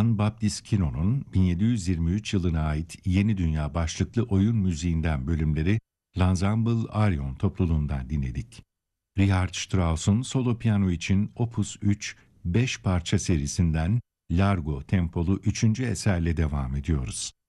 Jean Baptiste Quino'nun 1723 yılına ait Yeni Dünya başlıklı oyun müziğinden bölümleri L'Ensemble Arion topluluğundan dinledik. Richard Strauss'un solo piyano için Opus 3 5 parça serisinden Largo tempolu 3. eserle devam ediyoruz.